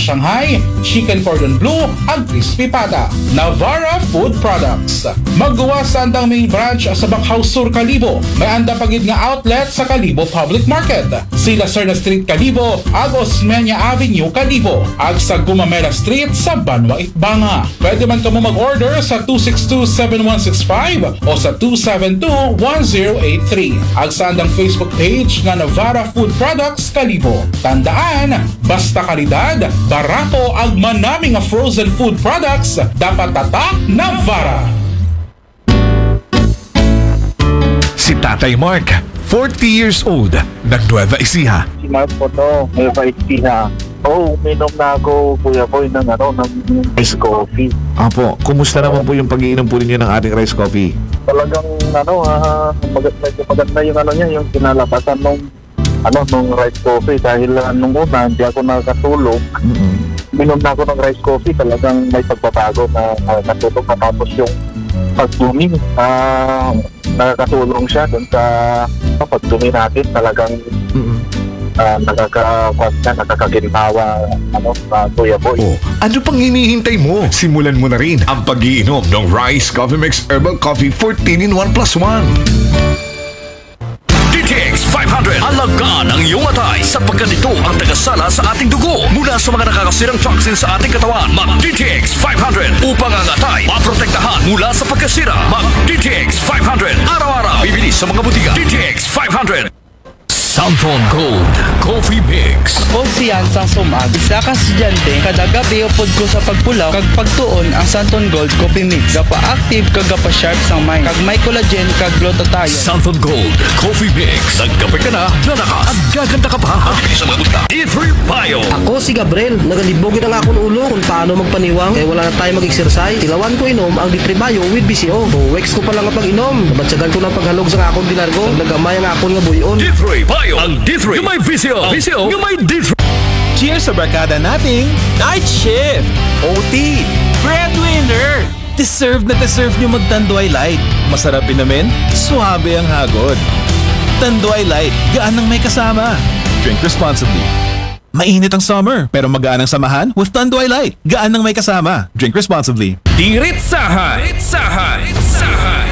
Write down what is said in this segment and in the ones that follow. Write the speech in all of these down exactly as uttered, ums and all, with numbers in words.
Shanghai, chicken cordon bleu, ag crispy pata. Navara Food Products. Magguwa sa andang main branch sa Backhouse Sur, Kalibo. May anda pagid nga outlet sa Kalibo Public Market. Sila Serna Street, Kalibo, ag Osmeña Avenue, Kalibo. Ag sa Gumamela Street sa Banwa, Itbanga. Pwede man kamo mag-order sa two six two, seven one six five o sa two seven two, one zero eight three. Ag sa andang Facebook page nga Navara Food Products, Kalibo. Tandaan, basta kalidad, barato ag manami nga frozen food products, dapat tatak Navara. Si Tatay Mark, forty years old, nag-Nueva Ecija. Si Mark po to, Nueva Ecija. Oo, oh, uminom na ako, Kuya Boy, ng ano, ng ice coffee. Apo, kumusta naman po yung pag-iinom po ninyo ng ating rice coffee? Talagang, ano, ah, maganda, maganda yung ano niya, yung kinalabasan nung, ano, nung rice coffee. Dahil uh, nung una, hindi ako nakatulog. Mm-hmm. Uminom na ako ng rice coffee, talagang may pagbabago na uh, natulog na tapos yung pagdumi. Ah, nakakatulong siya dun sa uh, pagdumi natin, talagang Mm-hmm. Uh, nakaka-kwas na, nakakaginhawa, ano, uh, Kuya Boy. Oh, ano pang hinihintay mo? Simulan mo na rin ang pag-iinom ng Rice Coffee Mix Herbal Coffee fourteen in one plus one. D T X five hundred. Alagaan ang iyong atay sapagkat ito ang tagasala sa ating dugo mula sa mga nakakasirang toxins sa ating katawan. Mag-D T X five hundred upang ang atay maprotektahan mula sa pagkasira. Mag-D T X five hundred. Araw-araw bibili sa mga butika. D T X five hundred. Santon Gold Coffee Mix. Ako siyan sa sumag. Isa ka estudyante, kada gabi upod ko sa pagpulaw, kag pagtuon ang Santon Gold Coffee Mix. Gapa-active kag gapa-sharp sang mind. Kag may collagen kag glutathione. Santon Gold Coffee Mix. Nagkape ka na, nanakas, at gaganda ka pa. Ang bilis sa mga buta. D three Bio. Ako si Gabriel. Nagalibogin ang akong ulo kung paano magpaniwang. Eh wala na tayo mag-exercise. Tilawan ko inom ang D three Bio with B C O. O, weeks ko pa lang ang pag-inom. Nabatsagan ko ng paghalog sa akong dinargo. Nagamay ang akong nga buyon. D three Bio. Ang D three. Yung may V C O. V C O. Yung may D three. Cheers sa barkada nating Night Shift, O T, Breadwinner. Deserve na deserve nyo mag-Tanduay Light. Masarap inamin, suabe ang hagod. Tanduay Light, gaan ng may kasama. Drink responsibly. Mainit ang summer, pero magaan ang samahan with Tanduay Light. Gaan ng may kasama. Drink responsibly. Diritsahan! Diritsahan! Diritsahan!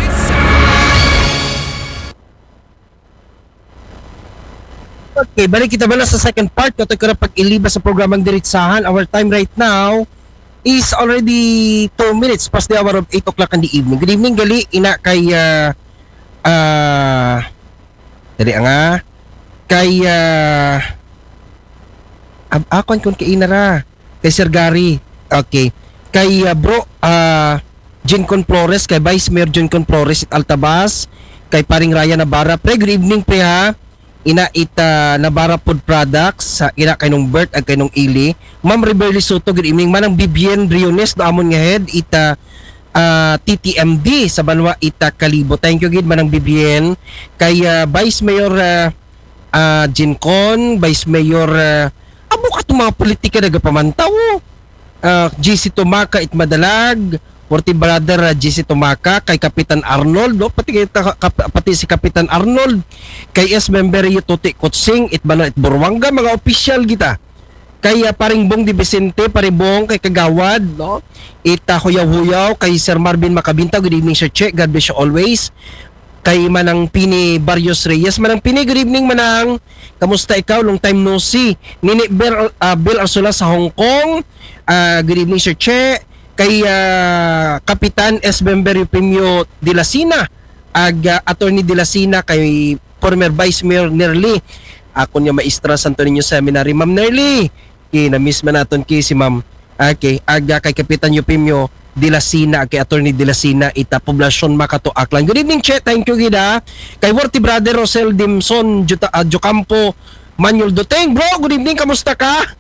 Okay, balik kita bala sa second part. Katoy ko na pag-iliba sa programang Diritsahan. Our time right now is already two minutes past the hour of eight o'clock in the evening. Good evening, gali. Ina kay uh, uh, dali nga kay uh, ab akon kun kay Inara kay Sir Gary. Okay. Kay uh, bro uh, Jincon Flores, kay Vice Mayor Jincon Flores at Altabas, kay paring Ryan Navarra. Pre, good evening pre ha. Ina ita Navarra Food Products sa ina kay nung Bert ag kay nung Ili. Ma'am Riverly Soto, good evening. Manang Vivian Briones do amon nga head ita uh, T T M D sa Banwa ita Kalibo. Thank you gid manang Vivian. Kay uh, Vice Mayor uh, uh, Jincon, Vice Mayor uh, abo ka itong mga politika nagapamantaw. Uh, G C Tumaca it Madalag, Forty Brother uh, G C Tumaca, kay Kapitan Arnold, no? pati, kay, kap, pati si Kapitan Arnold, kay S. Member Yututi Kutsing, it Bana it Burwanga, mga official kita. Kay uh, paring Bong Di Vicente, paribong kay Kagawad, no? Ita Huyaw-Huyaw, kay Sir Marvin Macabinta, good evening Sir Che, God bless you always. Kay Manang Pini Barrios Reyes, Manang Pini, good evening Manang. Kamusta ikaw? Long time no see. Nini Bill, uh, Bill Arsula sa Hong Kong, uh, good evening Sir Che. Kay uh, Kapitan S. Member Eupimio de la Sina, ag uh, Attorney de la Sina, kay former Vice Mayor Nerly, ako niya maestra Santo Niño Seminary. Ma'am Nerly, kinamiss man naton kay si Ma'am. Okay, ag uh, kay Kapitan Eupimio de la Sina, kay Attorney de la Sina, ita Poblasyon Makato Aklan. Good evening Che, thank you gida. Kay Worthy Brother Rosel Dimson Juta, uh, Jocampo Manuel Duteng, bro, good evening, kamusta ka?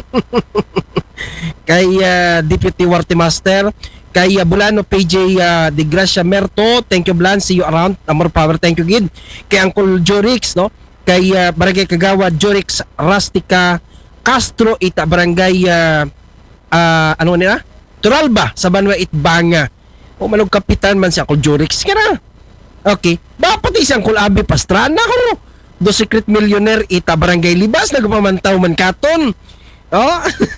Kay uh, Deputy Worthy Master, kay uh, Bulano P J uh, De Gracia Merto, thank you Blan, see you around, more power, thank you gid. Kay Uncle Jorix, no? Kay uh, Barangay Kagawad Jorix Rustica Castro, ita Barangay uh, uh, ano nila? Turalba sa Banwa Itbanga. O manog kapitan man si Uncle Jorix, kaya okay, ba pati si Uncle Abi Pastrana ko, do secret millionaire ita Barangay Libas, nagpamantaw man katon. Oh.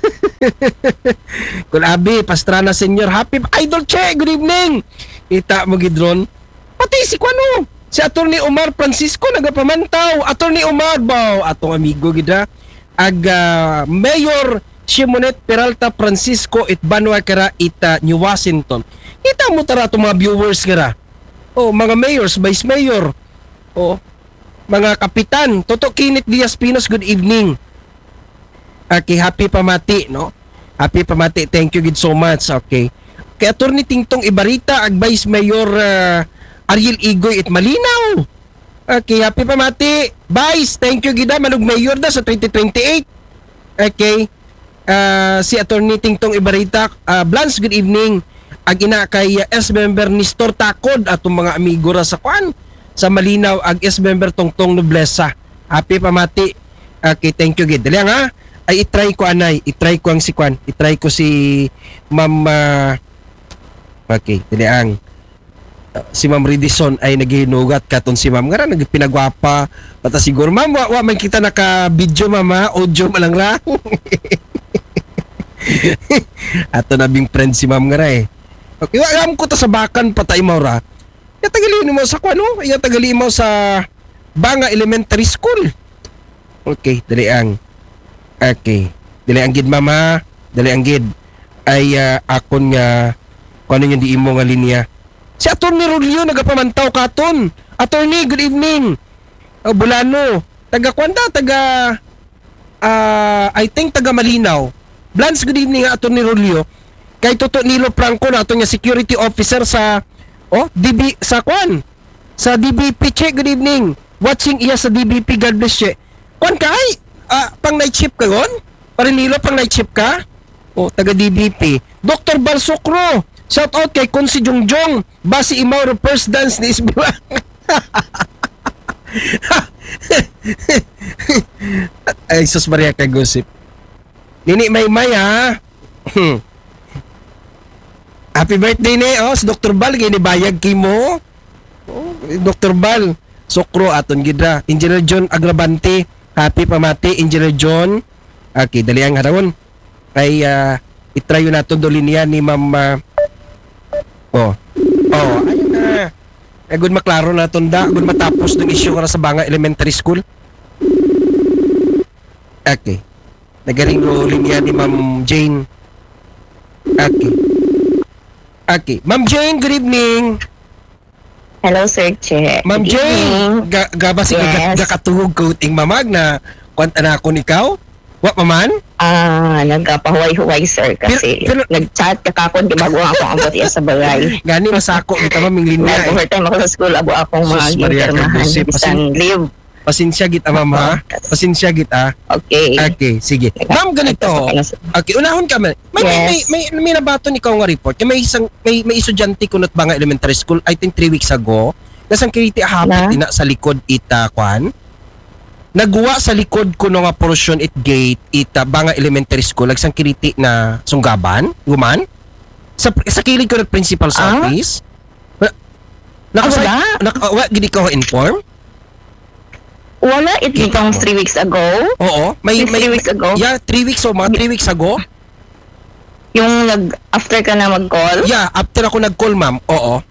Kulabi, Pastrana Senior, happy Idol Che, good evening. Ita mo gidron. Pati si Kwano, si Attorney Omar Francisco nagapamantaw. Attorney Omar ba, atong amigo gida. Ag uh, Mayor Shimonet Peralta Francisco it Banwa kara ita New Washington. Ita mo tara itong mga viewers kara. Oh, mga mayors, vice mayor. Oh, mga kapitan, Toto Kinit Diaz Pinos, good evening. Okay, happy pamati, no? Happy pamati, thank you good so much, okay. Kay Attorney Tingtong Ibarita, ag Vice Mayor uh, Ariel Igoy it Malinaw. Okay, happy pamati. Vice, thank you gida, manug mayor da sa twenty twenty-eight. Okay, uh, si Attorney Tingtong Ibarita, uh, Blans, good evening. Ag ina kay uh, S-member Nistor Takod atong mga amigo ra sa kwan sa Malinaw, ag S-member Tongtong Noblesa. Happy pamati. Okay, thank you gid. Dali nga, ay itry ko anay, itry ko ang si kwan, itry ko si Ma'am uh, okay, dali ang uh, si Ma'am Redison ay naghinugat katon si Ma'am nga nagpinagwapa pata siguro Ma'am wa, wa man kita naka video mama, audio malang ra. Ato na bing friend si Ma'am nga ra eh. Okay, alam ko ta sa bakan patay mo ra. Ya tagali mo sa kwan no? Ya tagali mo sa Banga Elementary School. Okay, dali ang. Okay, dali ang gid mama, dali ang gid ay uh, akon nga kuno yung di imo nga linya. Si Attorney Rolio nagapamantaw katon. Attorney, good evening. Oh, Bulano, taga kwanda, taga uh, I think taga Malinaw. Blans, good evening Attorney Rolio. Kay Toto Nilo Franco na ato nga security officer sa oh, D B sa kwan. Sa D B P, che, good evening. Watching iya sa D B P, God bless che. Kwan kay Ah, pang night shift ka gon? Parinilo, pang night shift ka? O, taga D B P. Doctor Balsokro, shout out kay Kunsi Jongjong, basi imaw first dance ni Isbiwa. Ay, sus Maria kay Gosip. Nini may may ha. Happy birthday ni, oh, si Doctor Bal, gini bayag kimo. Oh, Doctor Bal, Sokro aton gidra. Engineer John Agravante. Happy pamati, Engineer John. Okay, dali ang harawon. Ay, uh, itry yun natin do linya ni Ma'am. Uh, oh, oh, ayun na. Ay, good maklaro na natin da. Good matapos ng issue ka sa Banga Elementary School. Okay. Nagaling do linya ni Ma'am Jane. Okay. Okay. Ma'am Jane, good evening. Hello, Sir Che. Ma'am Good Jane, evening. ga, gaba si Yes. gakatuhog ko ting mamag na kwanta na ako ikaw? Wa paman? Ah, nagkapahuway-huway, sir, kasi Pero- pero- nag-chat ka kakon, di bago ako ang abot iya sa bagay. Gani masako kita maming linya. Eh. Nag-overtime ako sa school, abo akong mga Sus, Maria, gintermahan. Joseph, Bisan leave. Pasensya git ah, ma'am ha. Pasensya git ah. Okay. Okay, sige. Ma'am ganito. Okay, unahon ka man. May may may, Yes. may, may, may nabaton ikaw nga report. Kay may isang may may estudyante kunot Banga Elementary School, I think three weeks ago. Nasang kiriti hapit Na? ina sa likod ita kwan. Nagwa sa likod kuno nga portion it gate ita Banga Elementary School, nagsang kiriti na sunggaban, guman. Sa sa kilid ko ng principal sa Ah? office. Na- Nakasay, Ah, wala. nak, wa, gidi ka ho inform? Wala, it Kita itong mo. three weeks ago. Oo. May, Three may, weeks ago? Yeah, three weeks o mga three weeks ago. Yung nag, after ka na mag-call. Yeah, after ako nag-call ma'am. Oo.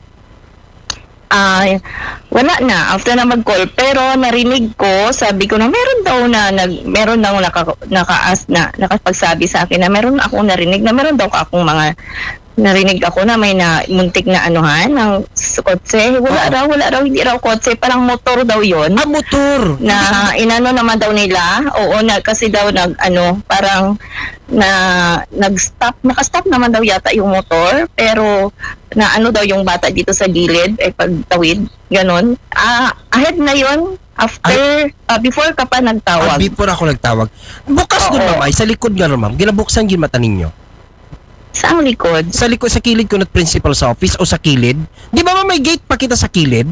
Ah, wala na after na mag-call, pero narinig ko, sabi ko na meron daw na nag meron daw naka, naka-as na nakapagsabi sa akin na meron ako narinig na meron daw akong mga narinig ako na may na muntik na anuhan ng kotse. Wala raw, wala raw, hindi raw kotse, parang motor daw yon Ah, motor. na inano naman daw nila. Oo, na kasi daw nag ano, parang na nag-stop, naka-stop naman daw yata yung motor, pero na ano daw yung bata dito sa gilid ay pagtawid, ganon. Ah, ahead na yon after ah, before ka pa Ah, nagtawag. before ako nagtawag. Bukas Oo. doon ma'am ay sa likod nga ma'am. Ginabuksan gin mata ninyo. Sa ang likod. Sa likod sa kilid ko na principal sa office o sa kilid. Di ba ma'am may gate pa kita sa kilid?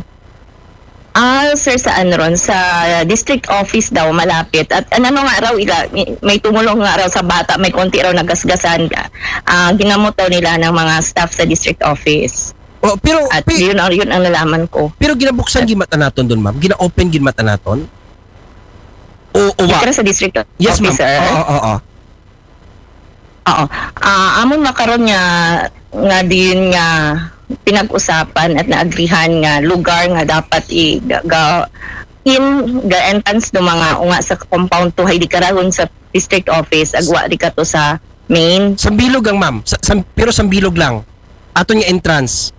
Ah, sir, sa ano ron, sa district office daw, malapit. At ano nga raw, ila, may tumulong nga raw sa bata, may konti raw nagasgasan ka. Ah, ginamot daw nila ng mga staff sa district office. Oh, pero At pi- yun, ang- yun ang nalaman ko. pero ginabuksan gin mata naton doon ma'am. Gina-open gin mata naton. O o wa? Pero sa district Yes ma'am. officer, Oo, oo, oo. Oo. Ah, amon makaron nga nga din nga pinag-usapan at naagrihan nga lugar nga dapat i ga, ga- in the entrance do mga unga sa compound to hay di karahon sa district office agwa di ka to sa main. Sambilog ang ma'am. Sa, sam, pero sambilog lang. Ato niya entrance.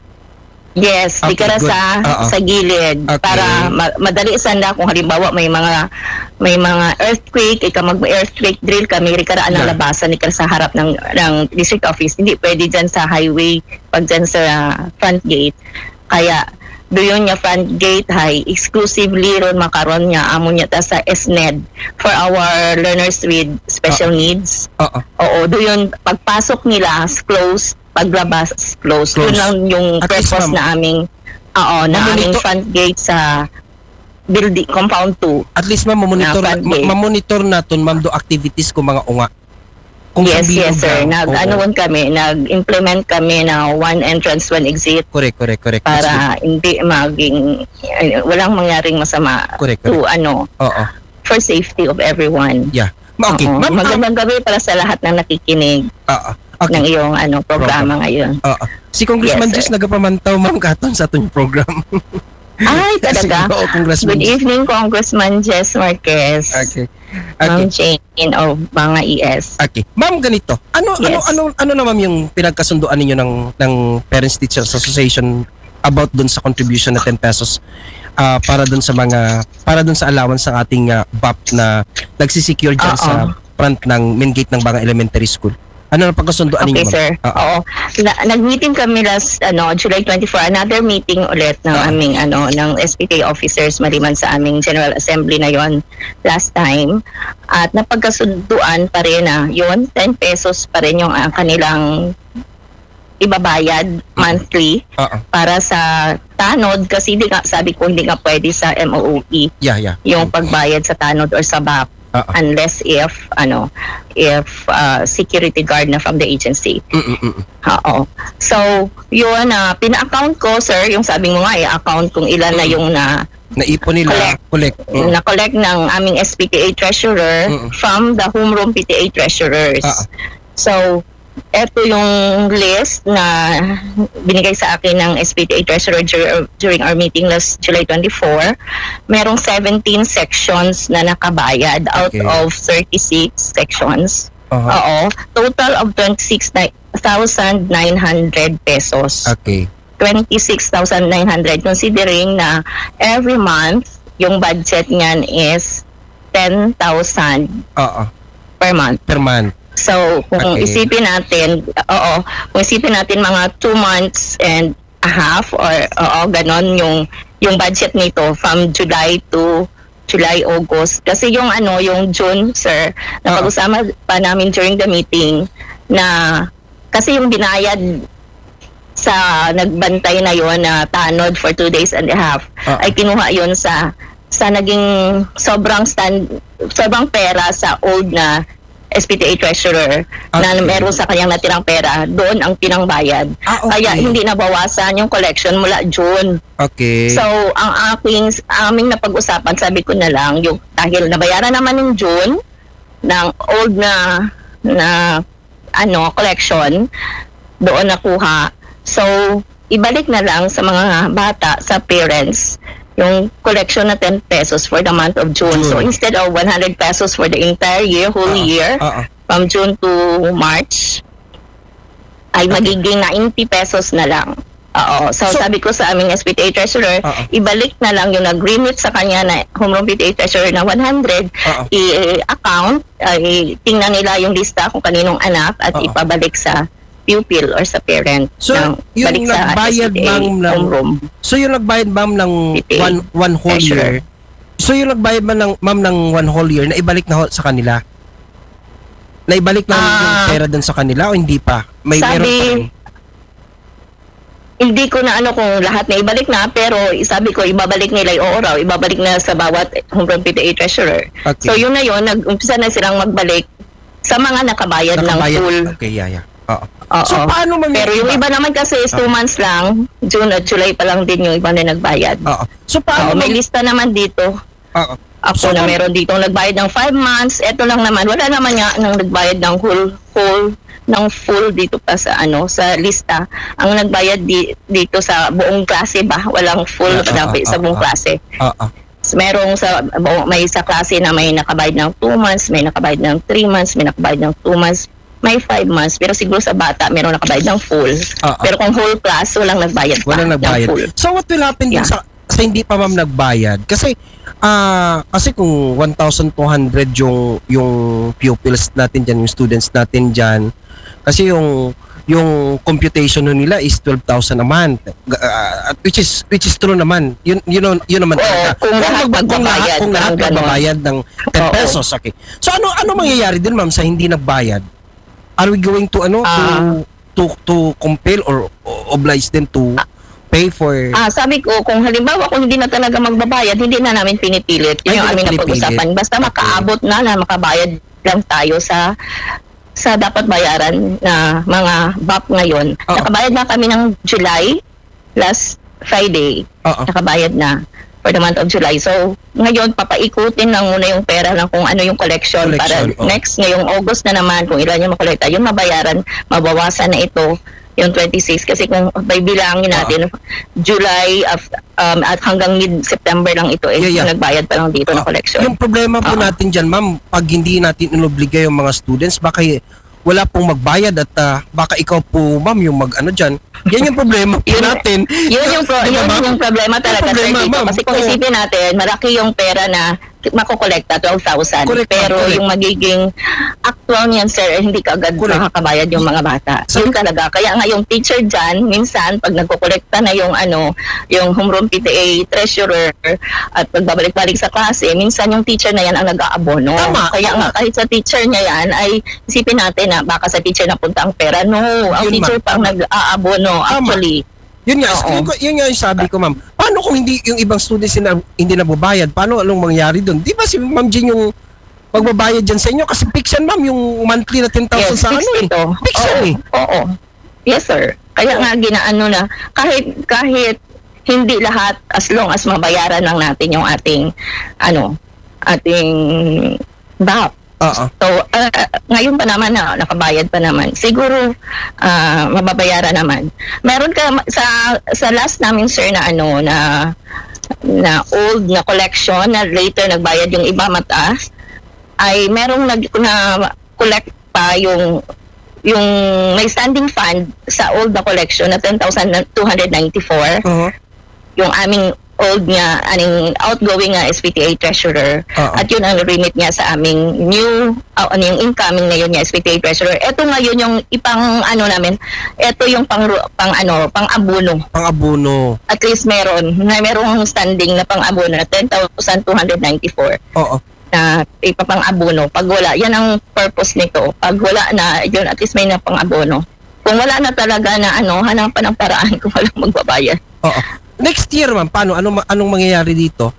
Yes, di Okay, kara good. sa Oo. sa gilid Okay. para ma- madali sanda kung halimbawa may mga may mga earthquake, ika mag earthquake drill kami ri karaan ang Yeah. labasan ni kara sa harap ng ng district office. Hindi pwede diyan sa highway pag diyan sa front gate. Kaya doon niya front gate hay exclusively ron makaron niya amo niya ta sa S N E D for our learners with special needs. Oo. Oo, doon pagpasok nila close, paglabas close. Close. Yun lang yung At least, purpose ma'am, na aming oo, na Mamonito- aming front gate sa building compound two. At least ma'am, mamonitor, Na na, front gate. mamonitor natin ma'am do activities ko mga unga. Kung Yes, sambilog yes sir. lang. Nag Oo. ano man kami, nag-implement kami na one entrance, one exit Correct, correct, correct. That's good. para hindi maging eh, walang mangyaring masama Correct, to ano Oo. for safety of everyone. Yeah. Ma- Okay. Oo. Ma'am, ah, Magandang gabi para sa lahat ng nakikinig ah, ah, ng okay. iyong ano programa ngayon. Ah, ah. Si Congressman Yes, Jess nagapamantaw ma'am katon sa atong program. Ay, talaga. Oo, Congressman Good Jess. evening, Congressman Jess Marquez. Okay. Ma'am Okay. Jane of mga E S. Okay. Ma'am, ganito. Ano ano Yes. ano ano na ma'am yung pinagkasunduan ninyo ng ng Parents Teachers Association about dun sa contribution na ten pesos ah, para dun sa mga para dun sa allowance ng ating ah, B A P na nagsisecure dyan Oo. sa front ng main gate ng Banga Elementary School. Ano na pagkasunduan Okay, ninyo ma'am? sir. Ah, ah. Oo. Na, nag-meeting kami last ano July twenty-fourth, another meeting ulit ng Ah. aming ano ng S P T A officers maliban sa aming General Assembly na yon last time. At napagkasunduan pa rin na yon ten pesos pa rin yung ah, kanilang ibabayad monthly Ah, ah. para sa tanod kasi di nga, sabi ko hindi nga pwede sa M O O E Yeah, yeah. yung pagbayad sa tanod or sa B A P Ah, ah. unless if ano if uh, security guard na from the agency. Mm, mm, mm. Oo. So, yun na pina-account ko sir, yung sabi mo nga i-account kung ilan na yung na Naipon nila, Collect. collect. Mm. na-collect ng aming S P T A treasurer Mm. from the homeroom P T A treasurers. Ah, ah. So, eto yung list na binigay sa akin ng S P T A treasurer dur- during our meeting last July twenty-fourth. Merong seventeen sections na nakabayad out Okay. of thirty-six sections. Aha. Oo. Total of twenty-six thousand nine hundred pesos. Okay. twenty-six thousand nine hundred considering na every month yung budget niyan is ten thousand Ah, ah. per month. Per month. So, kung Okay. isipin natin, oo, kung isipin natin mga two months and a half or oo, ganon yung yung budget nito from July to July, August. Kasi yung ano, yung June, sir, napag-usama pa namin during the meeting na kasi yung binayad sa nagbantay na yon na tanod for two days and a half Ah. ay kinuha yon sa sa naging sobrang stand sobrang pera sa old na S P T A treasurer na Okay. meron sa kanyang natirang pera, doon ang pinangbayad. Ah, okay. Kaya hindi nabawasan yung collection mula June. Okay. So, ang aking aming napag-usapan, sabi ko na lang, yung dahil nabayaran naman yung June ng old na na ano collection, doon nakuha. So, ibalik na lang sa mga bata, sa parents, yung collection na ten pesos for the month of June. June. So, instead of one hundred pesos for the entire year, whole Ah, year, ah, ah. from June to March, ay magiging ninety pesos na lang. Oo. So, So- sabi ko sa aming S P T A treasurer, Ah, ah. ibalik na lang yung nag-remit sa kanya na homeroom P T A treasurer na one hundred, Ah, ah. i-account, ay tingnan nila yung lista kung kaninong anak at Ah, ah. ipabalik sa pupil or sa parent. So, ng- yung balik sa nagbayad S P T A bang ng- homeroom. So yung nagbayad ma'am ng P T A. one one whole Treasurer. year. So yung nagbayad man ng ma'am ng one whole year na ibalik na ho sa kanila. Na ibalik na yung Ah. pera dun sa kanila o hindi pa? May Sabi- meron pa rin. Hindi ko na ano kung lahat na ibalik na, pero sabi ko ibabalik nila yung oo raw, ibabalik na sa bawat homeroom P T A treasurer. Okay. So yun na yun, nag-umpisa na silang magbalik sa mga nakabayad, Nakabayad. ng full. Okay, yeah, yeah. Oo. Oo. So paano ma'am? Pero yung iba naman kasi is two months lang, June at July pa lang din yung iba na nagbayad. Oo. So Oo, paano may ma'am? lista naman dito. Oo. Ako So, na ma'am- meron dito nagbayad ng five months, eto lang naman, wala naman nga nang nagbayad ng whole, whole ng full dito pa sa ano sa lista. Ang nagbayad di, dito sa buong klase ba? Walang full Ah, na ah, sa ah, buong ah. klase. Ah, ah. So, merong sa buong- may sa klase na may nakabayad ng two months, may nakabayad ng three months, may nakabayad ng two months, may five months. Pero siguro sa bata meron nakabayad ng full. Ah, ah. Pero kung whole class walang nagbayad pa Walang ng nagbayad. full. So what will happen din Yeah. sa sa hindi pa ma'am nagbayad? Kasi ah kasi kung one thousand two hundred yung yung pupils natin diyan, yung students natin diyan. Kasi yung yung computation nun nila is twelve thousand a month. Ah, which is which is true naman. Yun yun yun naman Oo, talaga. kung lahat mag- kung lahat, magbabayad kung lahat ng ganon. magbabayad ng ten Oo. pesos, okay. So ano ano mangyayari din ma'am sa hindi nagbayad? Are we going to ano to Ah. to to compel or oblige them to pay for Ah, sabi ko, kung halimbawa kung hindi na talaga magbabayad, hindi na namin pinipilit. Ay, Yun yung hindi aming na pinipilit. napag-usapan. Basta Okay. makaabot na na makabayad lang tayo sa sa dapat bayaran na mga B A P ngayon. Oo. Nakabayad na kami ng July, last Friday. Oo. Nakabayad na for the month of July. So, ngayon, papaikutin lang muna yung pera lang kung ano yung collection, Collection, para oo. next, ngayong August na naman, kung ilan yung makolekta, yung mabayaran, mabawasan na ito yung twenty-six. Kasi kung may bilangin natin, July of, um, at hanggang mid-September lang ito, eh, Yeah, yeah. nagbayad pa lang dito ng collection. Yung problema po Oo. natin dyan, ma'am, pag hindi natin inobliga yung mga students, baka y- wala pong magbayad at ah, baka ikaw po, ma'am, yung mag-ano dyan. Yan yung problema po Yun- natin. Yun yung, pro- Di ba, yun ma'am? yung problema talaga Yung problema, sir dito. ma'am. Kasi kung Oo. isipin natin, malaki yung pera na makukolekta, twelve thousand. Correct, Pero correct. yung magiging actual niyan sir, eh, hindi ka agad Correct. makakabayad yung mga bata. Sa- Yun talaga. Kaya nga yung teacher dyan, minsan, pag nagkukolekta na yung ano, yung homeroom P T A treasurer at pagbabalik-balik sa klase, minsan yung teacher na yan ang nag-aabono. Tama, Kaya tama. nga kahit sa teacher niya yan, ay isipin natin na baka sa teacher napunta ang pera. No, ang Yun, teacher ma'am. pang nag-aabono actually. Yun nga, Oo. yun, ko- yun nga yung sabi ko, ma'am. Paano kung hindi yung ibang students na, hindi nababayad? Paano anong mangyari doon? Di ba si Ma'am Jean yung magbabayad dyan sa inyo? Kasi fix yan, ma'am, yung monthly na ten thousand Yes, sa fixed ano eh. ito. Fix Oo, yan eh. Oo. Yes, sir. Kaya nga ginaano na, kahit, kahit hindi lahat, as long as mabayaran lang natin yung ating, ano, ating B A P. Oo. So, ah, ngayon pa naman na nakabayad pa naman. Siguro ah, mababayaran naman. Meron ka sa sa last namin sir na ano na na old na collection na later nagbayad yung iba mataas ay merong nag na collect pa yung yung may standing fund sa old na collection na ten thousand two hundred ninety-four Oo. yung aming old nga, aning outgoing nga S P T A treasurer. Oo. At yun ang remit niya sa aming new, uh, ano yung incoming ngayon niya S P T A treasurer. Ito ngayon yung ipang ano namin, ito yung pang, pang ano, pang abono. Pang-abono. At least meron, na merong standing na pang abono na ten thousand two hundred ninety-four Oo. na ipapang abono. Pag wala, yan ang purpose nito. Pag wala na, yun at least may na pang abono. Kung wala na talaga na ano, hanapan ng paraan kung walang magbabayad. Oo. Next year, ma'am, paano? Anong, anong mangyayari dito?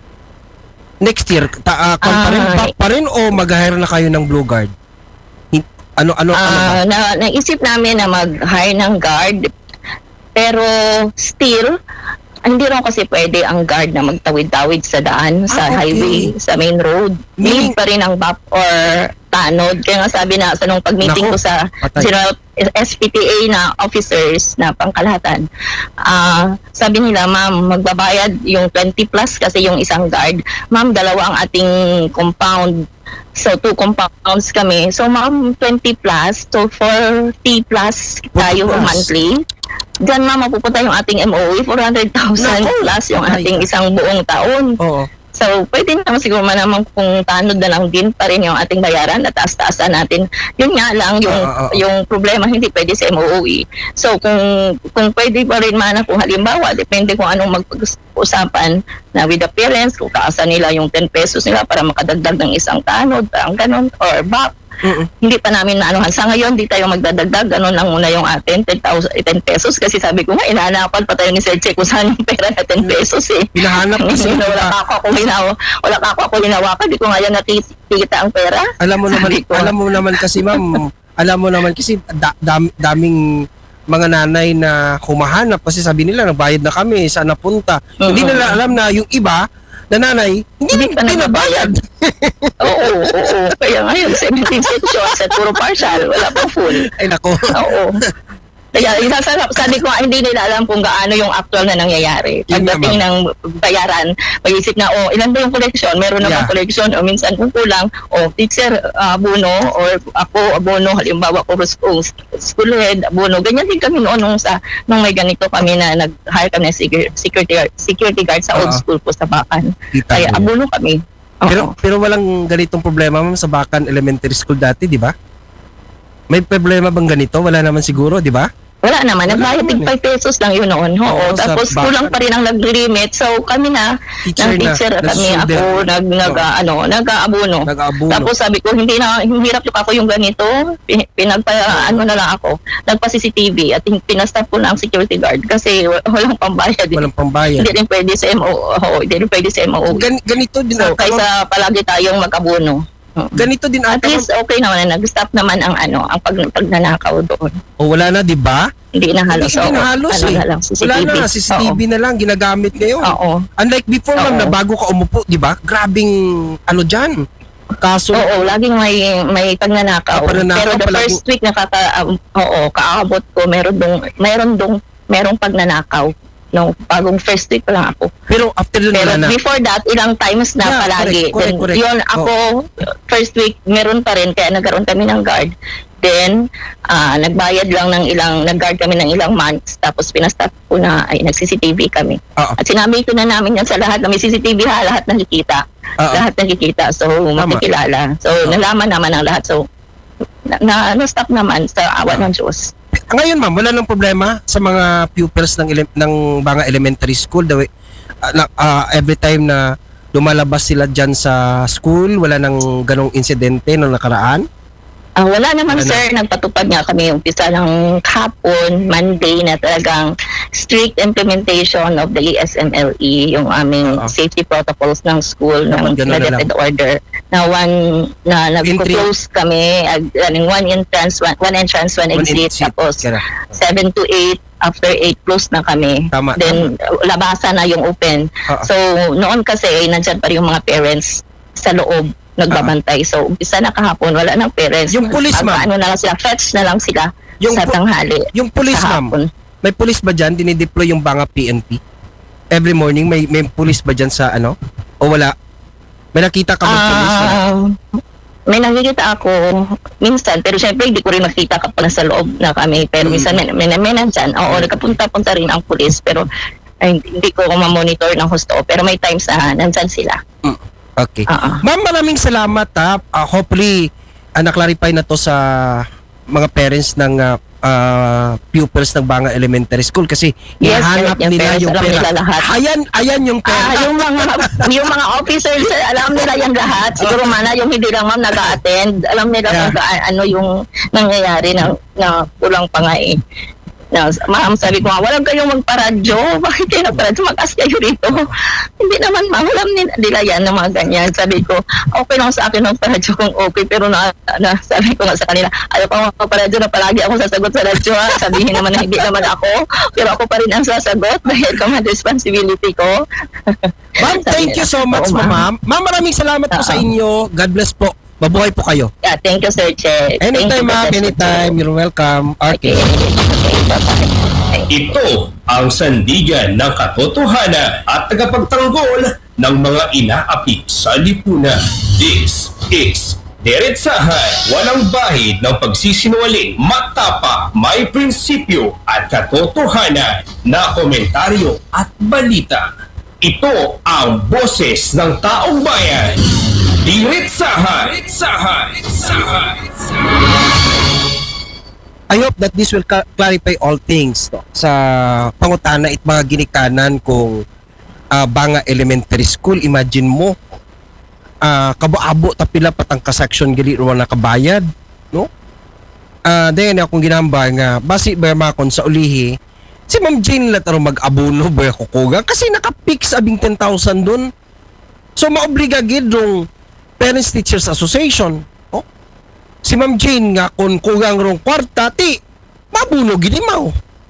Next year, ta, uh, pa, rin, Ah, back pa rin o mag-hire na kayo ng Blue Guard? Hin- Ano, ano, ano ba? Ah, na, naisip namin na mag-hire ng guard, pero still, hindi rin kasi pwede ang guard na magtawid-tawid sa daan, Ah, sa okay. highway, sa main road. Meaning- Need pa rin ang B A P or tanod. Kaya nga sabi na sa nung pag-meeting Nako, ko sa patay. General S P T A na officers na pangkalahatan, ah sabi nila, ma'am, magbabayad yung twenty plus kasi yung isang guard. Ma'am, dalawa ang ating compound. So, two compounds kami. So, ma'am, twenty plus. So, forty plus tayo plus. monthly. Diyan, ma'am, mapupunta yung ating M O E, four hundred thousand Nako. plus yung Oh my ating God. isang buong taon. Oo. So, pwede naman siguro man naman kung tanod na lang din pa rin yung ating bayaran at taas-taasan natin. Yun nga lang, yung, Ah, ah, ah. yung problema, hindi pwede sa M O E. So, kung kung pwede pa rin man, kung halimbawa, depende kung anong magpag-usapan na with the parents, kung kaasa nila yung ten pesos nila para makadagdag ng isang tanod, parang ganun, or B A P. Mm-mm. Hindi pa namin naanuhan. Sa ngayon, di tayo magdadagdag. Ganun lang muna yung atin, ten thousand, ten pesos. Kasi sabi ko nga, inahanapan pa tayo ni Sir Che kung saan yung pera na ten pesos eh. Hinahanap kasi. Kasi wala ka ako ako hinawa, wala ka ako ako hinawakan, di ko nga yan nakikita ang pera. Alam mo naman, Sabi ko, alam mo naman kasi, ma'am, alam mo naman kasi da, dam, daming mga nanay na humahanap kasi sabi nila nagbayad na kami, saan napunta. Mhm. Hindi nila alam na yung iba na nanay, hindi, Hindi pa pinabayad. Oo, oo, oo. Kaya ngayon, seventeen sections at puro partial, wala pa full. Ay nako. Oo. Kaya isasarap, sabi ko, hindi nila alam kung gaano yung actual na nangyayari. Yun Pagdating ng bayaran, mag-isip na, oh, ilan ba yung collection? Meron na Yeah. bang collection? O minsan kung kulang, oh, teacher, uh, abono, or ako, abono, halimbawa ko, school, school head, abono. Ganyan din kami noon nung, sa, nung may ganito kami na nag-hire kami ng security, security, guard, security guard sa old Oo. school po sa Bakan. Kita Kaya mo yun. abono kami. Oo. Pero pero walang ganitong problema ma'am sa Bacan Elementary School dati, di ba? May problema bang ganito? Wala naman siguro, di ba? Wala naman, Wala nagbayad naman tig eh. five pesos lang yun noon. Oo, Oo, sa tapos Bacan. kulang pa rin ang nag-limit. So kami na, Teacher ng na, teacher na kami, solder. ako, nag, nag, Oo. ano, nag-aabono. Nag-aabono. Tapos sabi ko, hindi na, hirap yung ako yung ganito. Pi- Pinagpa, ano na lang ako, nagpa-C C T V at hin- pinastap ko na ang security guard kasi wa- walang pambayad. Walang pambayad. Hindi rin pwede sa M O, oo, hindi rin pwede sa M O. Gan, ganito din So, ata, ma'am. kaysa palagi tayong mag-abono. Oo. Ganito din At ata, ma'am. least okay naman na nag-stop naman ang ano, ang pag, pagnanakaw doon. O wala na, di ba? Hindi na halos. Hindi, hindi na oo. halos Ano eh. na lang, C C T V. Wala na, C C T V na lang, ginagamit ngayon. Oo. Unlike before, ma'am, Oo. na bago ka umupo, di ba? Grabing, ano dyan, kaso. Oo, laging may may pagnanakaw. Ah, pagnanakaw, Pero the palagi- first week nakaka um, oo, kaabot ko meron dong meron dong merong pagnanakaw nung bagong first week pa lang ako. Pero after yun, Pero wala na. before that, ilang times na Yeah, palagi. correct, correct, Then, correct. yun ako, first week, meron pa rin, kaya nagkaroon kami ng guard. Then, ah, nagbayad lang ng ilang, nag-guard kami ng ilang months, tapos pinastop ko na, ay, nag-C C T V kami. Oo. At sinabi ko na namin yan sa lahat na may C C T V ha, lahat nakikita. Oo. Lahat nakikita, so makikilala. So, nalaman naman ang lahat. So, na, na, na-stop naman sa awa ng Diyos. Ngayon, ma'am, wala nang problema sa mga pupils ng, ele- ng mga elementary school. The way, ah, na- ah, every time na lumalabas sila dyan sa school, wala nang ganong insidente nung nakaraan. Ah, wala naman, Wala na. sir. Nagpatupad nga kami umpisa ng hapon, Monday, na talagang strict implementation of the E S M L E, yung aming Oo. safety protocols ng school, Dapat ng ganun na pinadetted order, na one, na Entry. nag-close kami, ag- running one entrance, one, one entrance, one One exit, exit. tapos Kaya, seven to eight, after eight, close na kami. Tama, Then, labasan na yung open. Oo. So, noon kasi, nandyan pa rin yung mga parents sa loob, nagbabantay. So, umpisa na kahapon, wala nang parents. Yung police, ma'am? Ano na lang sila, fetch na lang sila Yung sa pu- tanghali. yung police, sa ma'am, hapon. may police ba dyan? Dinideploy yung Banga P N P? Every morning, may may police ba dyan sa ano? O wala? May nakita ka ba police? Wala? Ah, may nakikita ako minsan, pero syempre hindi ko rin makita kapag nasa loob na kami. Pero minsan may, may, may nandyan. Oo, nagkapunta-punta rin ang police, pero ay, hindi ko ma-monitor ng husto. Pero may times na nandyan sila. Okay. Oo. Ma'am, maraming salamat ha. Ah, hopefully, uh, na-clarify na to sa mga parents ng ah, ah, pupils ng Banga Elementary School kasi Yes, hinahanap correct. Yung nila parents, yung alam pera. nila lahat. Ayan, ayan yung Ah, pera. yung mga yung mga officers, sir, alam nila yan lahat. Siguro mana yung hindi lang ma'am nag-attend, alam nila Yeah. kung ga- ano yung nangyayari na, na kulang pa nga eh. Na, ma'am, sabi ko nga, walang kayong magparadyo. Bakit kayo nagparadyo? Mag-ask kayo rito. Hindi naman, ma'am. Alam nila, nila yan ng mga ganyan. Sabi ko, okay lang sa akin magparadyo kung okay. Pero na, na, sabi ko nga sa kanila, ayaw pa magparadyo na palagi ako sasagot sa radyo. Ha? Sabihin naman na hindi naman ako. Pero ako pa rin ang sasagot dahil command responsibility ko. Ma'am, thank you so much, Oo, ma'am. Ma'am, maraming salamat po Oo. sa inyo. God bless po. Mabuhay po kayo. Yeah, thank you, Sir Che. Thank Anytime, you, ma'am. Professor Anytime. Che. You're welcome. Okay. Okay. Okay, bye-bye. Ito ang sandigan ng katotohanan at tagapagtanggol ng mga inaapit sa lipunan. This is Diretsahan, walang bahid ng pagsisinungaling, matapa, may prinsipyo at katotohanan na komentaryo at balita. Ito ang boses ng taong bayan. Diretsahan! Diretsahan! Diretsahan! I hope that this will ca- clarify all things no, sa pangutana at mga ginikanan kung ah, Banga Elementary School. Imagine mo, ah, kabo-abo tapila patang kasaksyon gali ruang nakabayad, no? Ah, dayon akong ginamba nga basi ba makon sa ulihi si Ma'am Jane lataro mag-abuno ba kukuga kasi naka-fix abing ten thousand dun. So maobliga gid rong Parents Teachers Association. Oh? Si Ma'am Jane nga kung kugang rong kwarta ti mabuno gid imaw.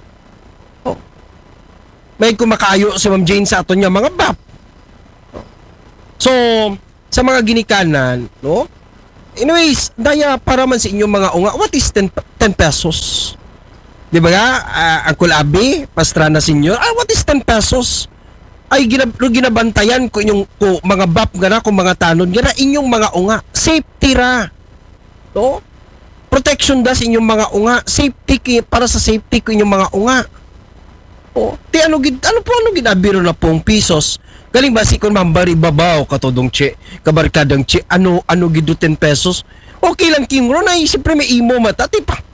Oh. May kumakayo si Ma'am Jane sa aton nga mga bap. So, sa mga ginikanan, no? Anyways, daya para man sa inyong mga unga, what is ten, ten pesos? Di ba nga, uh, Uncle Abi, Pastrana Senior, ah, what is ten pesos? Ay, ginab ginabantayan ko inyong ko, mga bap nga na, kung mga tanon nga na, inyong mga unga. Safety ra. No? Protection da sa inyong mga unga. Safety, ki, para sa safety ko inyong mga unga. O, ti ano, gid, ano po, ano ginabiro na pong pisos? Galing ba si kung mambari babaw, katodong che, kabarkadang che, ano, ano gido ten pesos? Okay lang, King Ron, ay, siyempre may imo mata, ti pa.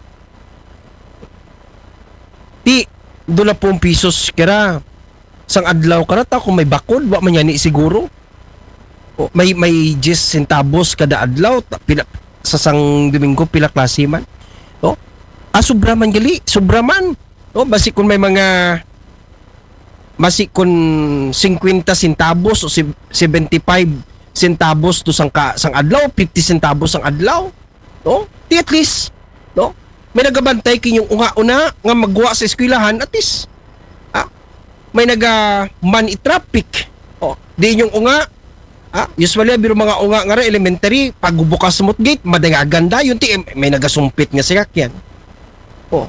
Di, doon na pong pisos kira. Sang adlaw ka na ta, kung may bakod, wa man yan siguro. O, may may ten centavos kada adlaw, pila, sa sang Domingo, pila klase man. O, ah, sobra man gali, sobra man. O, basi kung may mga, basi kung fifty centavos o seventy-five centavos to sang, ka, sang adlaw, fifty centavos sang adlaw. No? Di at least, no? May nagabantay kinyong unga-una nga magwa sa eskwelahan at least ah, may naga man i-traffic. Oh, di yung unga ah, usually biro mga unga nga ra elementary pag bukas mo gate madagaganda yun ti may nagasumpit nga sakyan. Oh.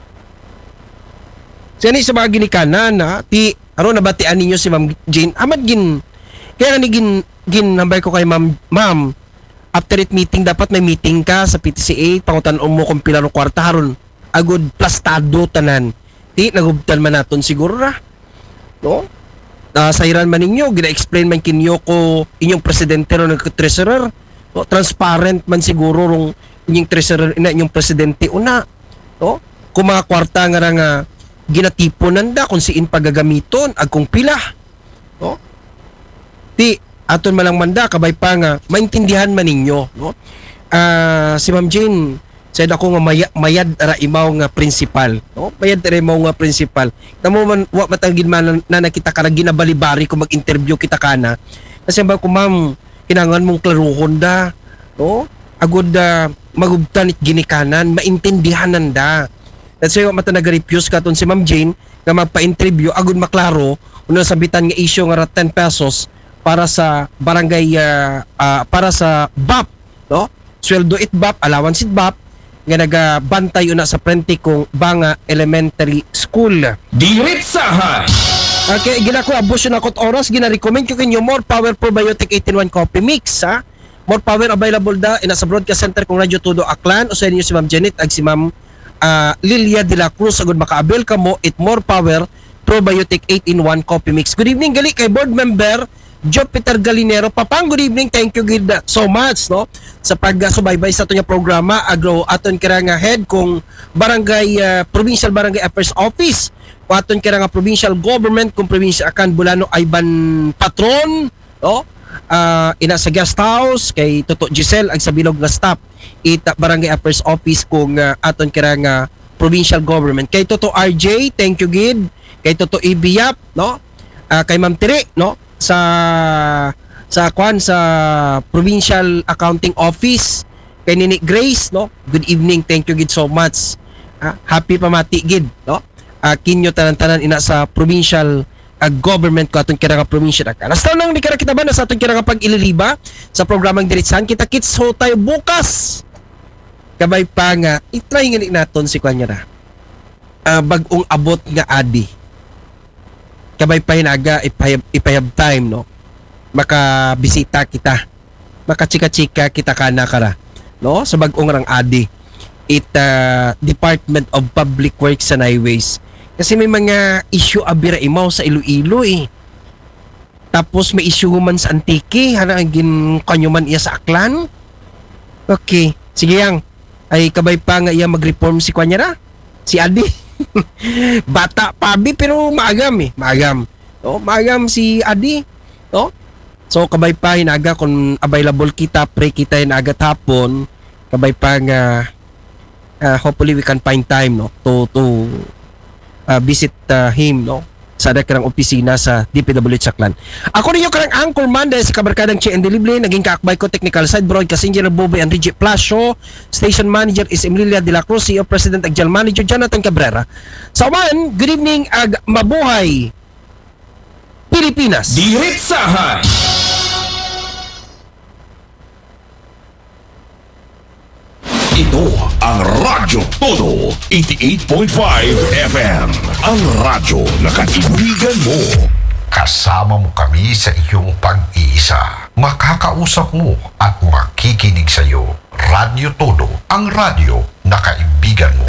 Sani sa mga ginikanan na ti aron nabatian ninyo si Ma'am Jane amad gin kaya ni gin gin nambay ko kay Ma'am Ma'am after it meeting, dapat may meeting ka sa P T C A, pangutan mo kung pila ro kwarta haron agud plastado tanan. Di nagubtan man naton siguro ra. No? Uh, sayran man ninyo, gina-explain man kinyo ko inyong presidente ro ng treasurer. No? Transparent man siguro rong inyong treasurer ina inyong presidente una. No? Kung mga kwarta nga ra nga ginatiponan da kung siin pagagamiton ag kung pila. No? Di aton malang manda kabay pa nga maintindihan man ninyo, no? Ah, uh, si Ma'am Jane said ako nga maya, mayad ra imaw nga principal, no? Mayad ra imaw nga principal. Tamo man wa matangin man na nakita ka ra ginabalibari kung mag-interview kita kana. Kasi ba ko ma'am kinahanglan mong klaruhon da, no? Agud da uh, magubtan it ginikanan, maintindihanan da. That's why wa mata nag-refuse katon si Ma'am Jane nga magpa-interview agud maklaro uno sabitan nga issue nga ra ten pesos para sa barangay uh, uh, para sa B A P, no? Sweldo it B A P, allowance it B A P nga nagabantay una sa prente kong Banga Elementary School. Diretsahan. Okay, gina ko abos na kot oras, gina-recommend ko kinyo More Power Probiotic eight in one Coffee Mix, ha? More Power available da ina sa Broadcast Center kong Radyo Todo Aklan o sa inyo si Ma'am Janet ag si Ma'am uh, Lilia de la Cruz agud maka-avail kamo it More Power Probiotic eight in one Coffee Mix. Good evening gali kay board member Jupiter Galinero. Papang, good evening. Thank you good so much, no? Sa pag-subaybay sa aton programa, agro aton kira nga head kung barangay, uh, Provincial Barangay Affairs Office, o aton kira nga Provincial Government kung Provincial Akan Bulano Ivan Patron, no? Uh, ina sa guest house, kay Toto Giselle, ag sa bilog nga staff, ita Barangay Affairs Office kung uh, aton kira nga Provincial Government. Kay Toto R J, thank you good. Kay Toto Ibiyap, no? Uh, kay Ma'am Tiri, no? sa sa kwan sa Provincial Accounting Office kay Nini Grace, no? Good evening, thank you gid so much. Ah, happy pamati gid, no? Ah, kinyo tanan-tanan ina sa provincial uh, government ko atong kira nga provincial ka. Last nang di kira kita ba na sa atong kira nga pag-ililiba sa programang Diretsahan kita kits so tayo bukas. Kabay pa nga i-try nga ni naton si kwan ra. Ah, bag-ong abot nga adi. Kabay pa hinaga ipayab, ipayab time, no? Makabisita kita, makachika-chika kita kana kara, no? Sa bag-ong rang adi it uh, Department of Public Works and Highways kasi may mga issue abira imaw sa Iloilo eh. Tapos may issue man sa Antique, hana gin kanyo man iya sa Aklan. Okay, sige yang ay kabay pa nga iya mag-reform si kwanyara si Adi. Bata pabi pero maagam eh, maagam. No, maagam si Adi, no? So kabay pa hinaga kung available kita, pre kita hinaga hapon, kabay pa nga uh, hopefully we can find time, no, to to uh, visit uh, him, no, sa dakrang opisina sa D P W H Aklan. Ako ninyo karang anchorman dahil sa kabarkadang Che and Delivery, naging kaakbay ko technical side broadcast engineer Boboy Enrique Plasio, station manager is Emilia de la Cruz, C E O President ag General Manager Jonathan Cabrera. So man, good evening ag mabuhay Pilipinas. Diretsahan. Ito ang Radyo Todo eighty-eight point five F M. Ang radyo na kaibigan mo. Kasama mo kami sa iyong pag-iisa. Makakausap mo at makikinig sa iyo. Radyo Todo, ang radyo na kaibigan mo.